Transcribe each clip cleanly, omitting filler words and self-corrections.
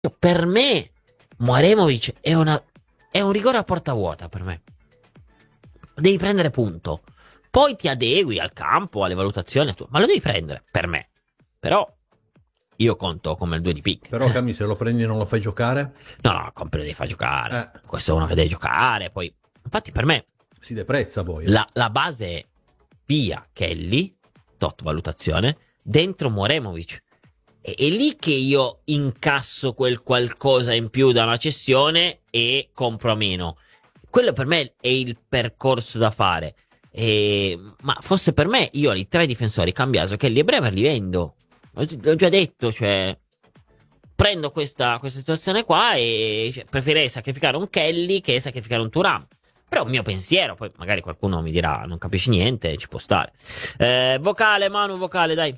Per me, Mouremovic è un rigore a porta vuota per me. Devi prendere punto. Poi ti adegui al campo, alle valutazioni, ma lo devi prendere, per me. Però io conto come il 2 di picche. Però Cami, se lo prendi e non lo fai giocare, No, no, compri lo devi far giocare. Questo è uno che deve giocare. Poi, infatti, per me si deprezza poi. la base è via Kelly, tot valutazione, dentro Mouremovic. È lì che io incasso quel qualcosa in più da una cessione e compro a meno. Quello per me è il percorso da fare. Ma fosse per me, io i tre difensori, Cambiaso, Kelly e Bremer, li vendo. L'ho già detto, cioè prendo questa situazione qua e cioè, preferirei sacrificare un Kelly che sacrificare un Thuram. Però è un mio pensiero, poi magari qualcuno mi dirà non capisci niente, ci può stare. Vocale, Manu, vocale, dai.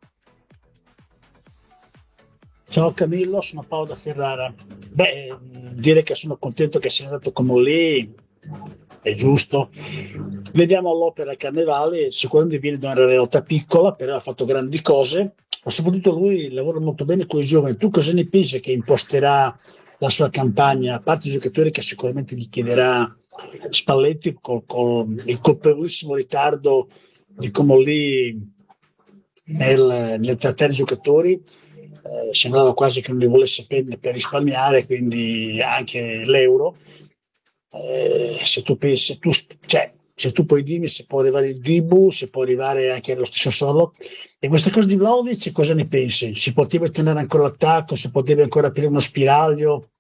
Ciao Camillo, sono Paolo da Ferrara. Beh, dire che sono contento che sia andato come lì è giusto. Vediamo l'opera Carnevale, sicuramente viene da una realtà piccola, però ha fatto grandi cose, ma soprattutto lui lavora molto bene con i giovani. Tu cosa ne pensi che imposterà la sua campagna? A parte i giocatori che sicuramente gli chiederà Spalletti col il colpevolissimo ritardo di Comolli nel trattare i giocatori, sembrava quasi che non li volesse prendere per risparmiare, quindi anche l'euro. Se tu pensi, cioè, se tu puoi dirmi se può arrivare il Dibu, se può arrivare anche lo stesso Solo, e questa cosa di Vlahovic cosa ne pensi? Si poteva tenere ancora l'attacco, si poteva ancora aprire uno spiraglio?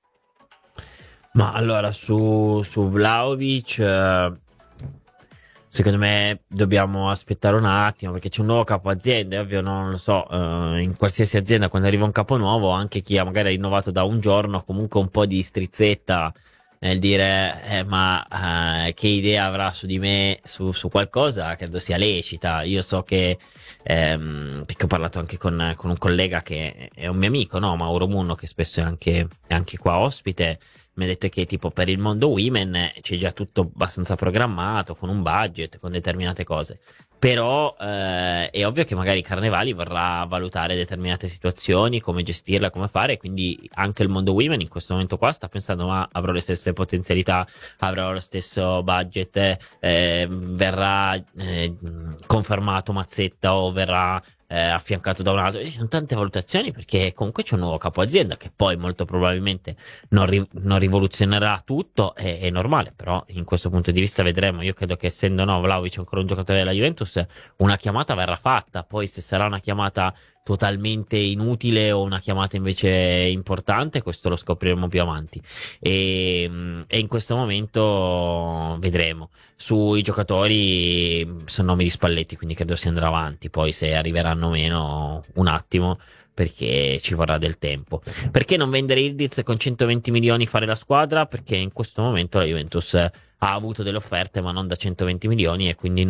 Ma allora su Vlahovic, secondo me dobbiamo aspettare un attimo perché c'è un nuovo capo azienda, è ovvio, non lo so, in qualsiasi azienda quando arriva un capo nuovo, anche chi ha magari rinnovato da un giorno, comunque un po' di strizzetta nel dire che idea avrà su di me, su qualcosa, credo sia lecita. Io so che, perché ho parlato anche con un collega che è un mio amico, no? Mauro Munno, che spesso è anche qua ospite, mi ha detto che tipo per il mondo women c'è già tutto abbastanza programmato, con un budget, con determinate cose. Però è ovvio che magari Carnevali vorrà valutare determinate situazioni, come gestirla, come fare, quindi anche il mondo women in questo momento qua sta pensando ma avrò le stesse potenzialità, avrò lo stesso budget, verrà confermato Mazzetta o verrà affiancato da un altro. Ci sono tante valutazioni perché comunque c'è un nuovo capo azienda che poi molto probabilmente non rivoluzionerà tutto, è normale, però in questo punto di vista vedremo. Io credo che essendo no, Vlahovic ancora un giocatore della Juventus, una chiamata verrà fatta, poi se sarà una chiamata totalmente inutile o una chiamata invece importante, questo lo scopriremo più avanti. E in questo momento vedremo. Sui giocatori sono nomi di Spalletti, quindi credo si andrà avanti. Poi se arriveranno meno, un attimo, perché ci vorrà del tempo. Perché non vendere Ildiz con 120 milioni fare la squadra? Perché in questo momento la Juventus ha avuto delle offerte, ma non da 120 milioni, e quindi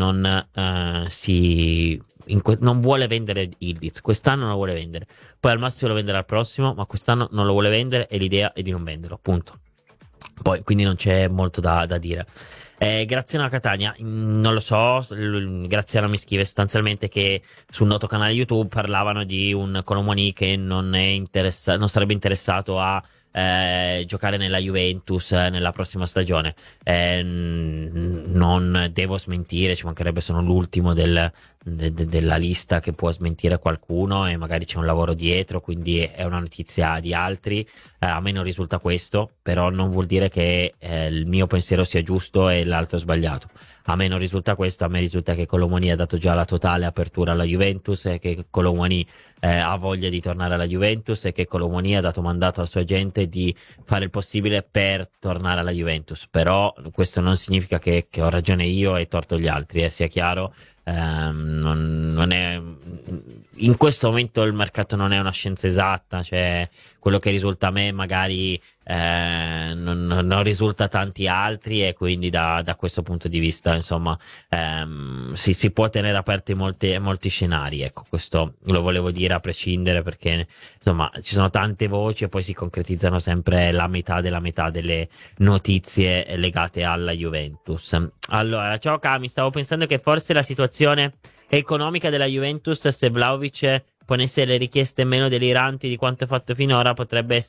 non vuole vendere Ildiz. Quest'anno non lo vuole vendere. Poi al massimo lo venderà al prossimo, ma quest'anno non lo vuole vendere e l'idea è di non venderlo, punto. Poi quindi non c'è molto da dire. Graziano Catania, non lo so, Graziano mi scrive sostanzialmente che sul noto canale YouTube parlavano di un Colomoni che non sarebbe interessato a giocare nella Juventus nella prossima stagione. Non devo smentire, ci mancherebbe, sono l'ultimo della lista che può smentire qualcuno e magari c'è un lavoro dietro, quindi è una notizia di altri. A me non risulta questo, però non vuol dire che il mio pensiero sia giusto e l'altro sbagliato. A me non risulta questo, a me risulta che Colomoni ha dato già la totale apertura alla Juventus e che Colomoni ha voglia di tornare alla Juventus e che Colomoni ha dato mandato alla sua gente di fare il possibile per tornare alla Juventus. Però questo non significa che ho ragione io e torto gli altri, sia chiaro. Non è in questo momento il mercato non è una scienza esatta, cioè quello che risulta a me magari non risulta a tanti altri, e quindi da questo punto di vista insomma si può tenere aperti molti scenari, ecco, questo lo volevo dire a prescindere, perché insomma ci sono tante voci e poi si concretizzano sempre la metà della metà delle notizie legate alla Juventus. Allora, ciao Cami, stavo pensando che forse la situazione economica della Juventus, se Vlahovic ponesse le richieste meno deliranti di quanto fatto finora, potrebbe